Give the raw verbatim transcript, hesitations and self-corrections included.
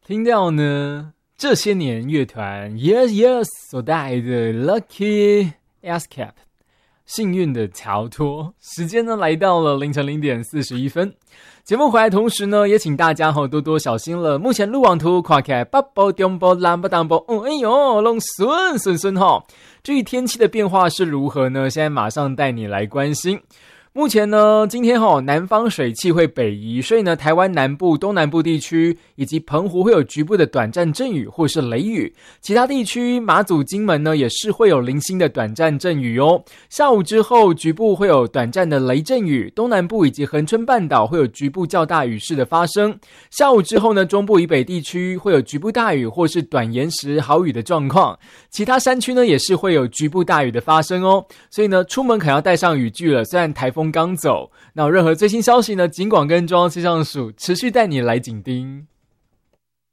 听到呢这些年乐团 Yes Yes 所带来的 Lucky Escape 幸运的逃脱。时间呢来到了凌晨零点四十一分。节目回来同时呢，也请大家多多小心了。目前路网图看起来北部、中部、南部、东部，嗯，哎呦，拢顺顺顺哈。至于天气的变化是如何呢？现在马上带你来关心。目前呢，今天齁南方水汽会北移，所以呢，台湾南部、东南部地区以及澎湖会有局部的短暂阵雨或是雷雨，其他地区马祖、金门呢也是会有零星的短暂阵雨哦。下午之后，局部会有短暂的雷阵雨，东南部以及恒春半岛会有局部较大雨势的发生。下午之后呢，中部以北地区会有局部大雨或是短延时豪雨的状况，其他山区呢也是会有局部大雨的发生哦。所以呢，出门可能要带上雨具了，虽然台风刚走，那有任何最新消息呢，警广跟中央气象署持续带你来紧盯。